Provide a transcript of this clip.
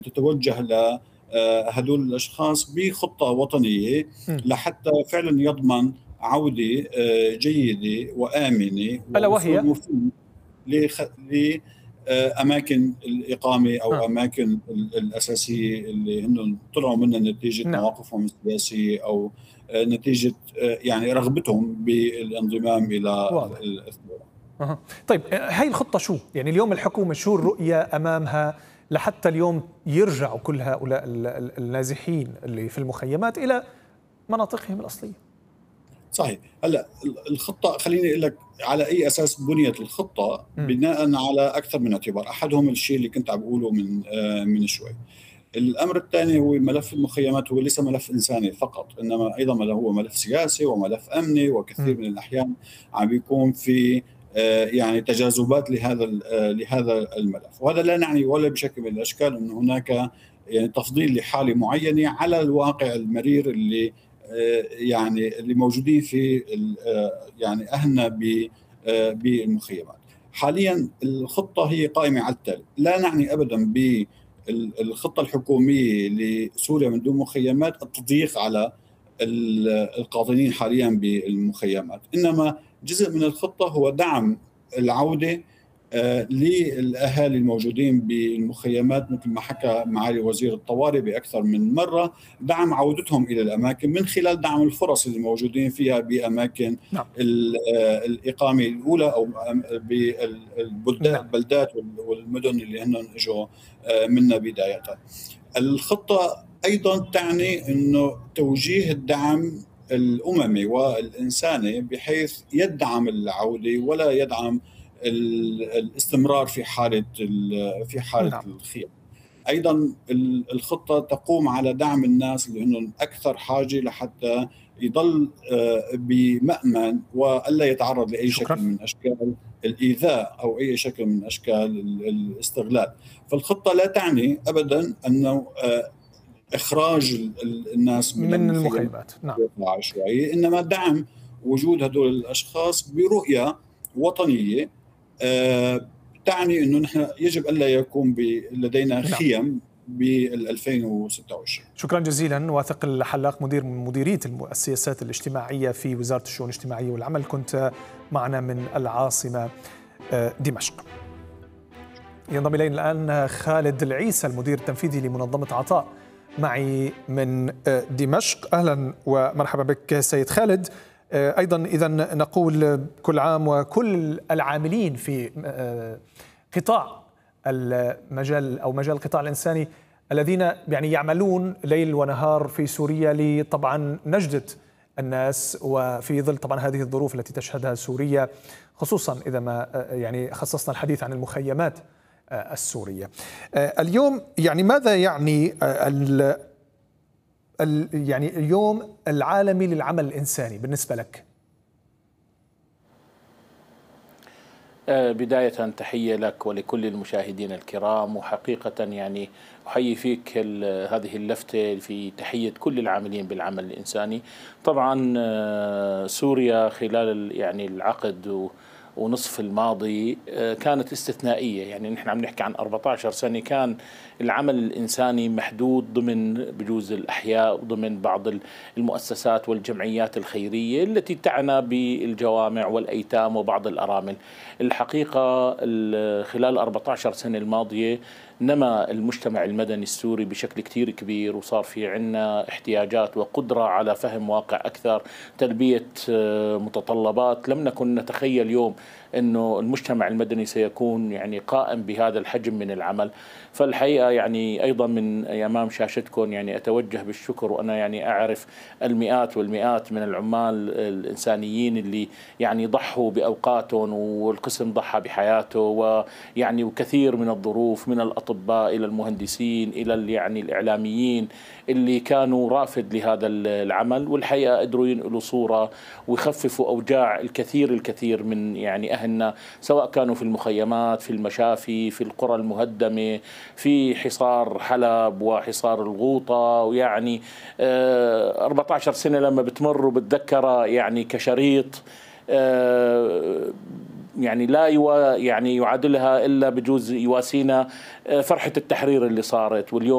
تتوجه ل هدول الاشخاص بخطه وطنيه لحتى فعلا يضمن عوده جيده وامنه ألا ووصول وهي مفيد لأماكن الإقامة أو أماكن الأساسية اللي هن طلعوا منها نتيجة نعم. مواقفهم السياسية أو نتيجة يعني رغبتهم بالانضمام إلى واضح. الثورة. طيب هاي الخطة شو؟ يعني اليوم الحكومة شو الرؤية أمامها لحتى اليوم يرجعوا كل هؤلاء النازحين اللي في المخيمات إلى مناطقهم الأصلية؟ صحيح. هلا الخطه خليني اقول لك على اي اساس بنيت الخطه، بناء على اكثر من اعتبار. احدهم الشيء اللي كنت عم بقوله من شوي. الامر الثاني هو ملف المخيمات هو ليس ملف انساني فقط، انما ايضا هو ملف سياسي وملف امني، وكثير من الاحيان عم بيكون في يعني تجاذبات لهذا الملف. وهذا لا نعني ولا بشكل من الاشكال انه هناك يعني تفضيل لحاله معينه على الواقع المرير اللي يعني اللي موجودين في يعني اهلنا بالمخيمات. حاليا الخطه هي قائمه على التالي. لا نعني ابدا بالخطه الحكوميه لسوريا من دون مخيمات التضييق على القاطنين حاليا بالمخيمات، انما جزء من الخطه هو دعم العوده للأهالي الموجودين بالمخيمات، مثل ما حكى معالي وزير الطوارئ بأكثر من مرة، دعم عودتهم إلى الأماكن من خلال دعم الفرص اللي موجودين فيها بأماكن نعم. الإقامة الأولى أو نعم. بالبلدات والمدن اللي هن اجوا منا بداية. الخطة أيضا تعني أنه توجيه الدعم الأممي والإنساني بحيث يدعم العودة ولا يدعم الاستمرار في حالة نعم. الخيام. أيضا الخطة تقوم على دعم الناس اللي هم أكثر حاجة لحتى يضل بمأمن وألا يتعرض لأي شكرا. شكل من أشكال الإيذاء أو أي شكل من أشكال الاستغلال. فالخطة لا تعني أبدا أنه إخراج الناس من المخيمات. نعم. عشوائي، إنما دعم وجود هدول الأشخاص برؤية وطنية تعني أنه نحن يجب ألا يكون لدينا خيم بال 2026. شكرا جزيلا. واثق الحلاق، مدير من مديرية السياسات الاجتماعية في وزارة الشؤون الاجتماعية والعمل، كنت معنا من العاصمة دمشق. ينضم إلينا الآن خالد العيسى، المدير التنفيذي لمنظمة عطاء، معي من دمشق. أهلا ومرحبا بك سيد خالد. أيضا إذا نقول كل عام وكل العاملين في قطاع المجال أو مجال القطاع الإنساني الذين يعني يعملون ليل ونهار في سوريا لطبعا نجدة الناس، وفي ظل طبعا هذه الظروف التي تشهدها سوريا، خصوصا إذا ما يعني خصصنا الحديث عن المخيمات السورية. اليوم يعني ماذا يعني يعني اليوم العالمي للعمل الإنساني بالنسبة لك؟ بداية تحية لك ولكل المشاهدين الكرام، وحقيقة يعني أحيي فيك هذه اللفتة في تحية كل العاملين بالعمل الإنساني. طبعا سوريا خلال يعني العقد ونصف الماضي كانت استثنائية. يعني نحن عم نحكي عن 14 سنة كان العمل الإنساني محدود ضمن بجوز الأحياء وضمن بعض المؤسسات والجمعيات الخيرية التي تعنى بالجوامع والأيتام وبعض الأرامل. الحقيقة خلال 14 سنة الماضية نما المجتمع المدني السوري بشكل كتير كبير، وصار في عنا احتياجات وقدرة على فهم واقع أكثر، تلبية متطلبات لم نكن نتخيل يوم أنه المجتمع المدني سيكون يعني قائم بهذا الحجم من العمل. فالحقيقة يعني أيضا من أمام شاشتكم يعني أتوجه بالشكر، وأنا يعني أعرف المئات والمئات من العمال الإنسانيين اللي يعني ضحوا بأوقاتهم، والقسم ضحى بحياته، ويعني وكثير من الظروف من الأطباء إلى المهندسين إلى يعني الإعلاميين اللي كانوا رافد لهذا العمل، والحقيقة قدروا ينقلوا صورة ويخففوا أوجاع الكثير من يعني أهلنا، سواء كانوا في المخيمات، في المشافي، في القرى المهدمة، في حصار حلب وحصار الغوطة. ويعني 14 سنة لما بتمر وبتذكرها يعني كشريط يعني لا يعني يعادلها إلا بجوز يواسينا فرحة التحرير اللي صارت. واليوم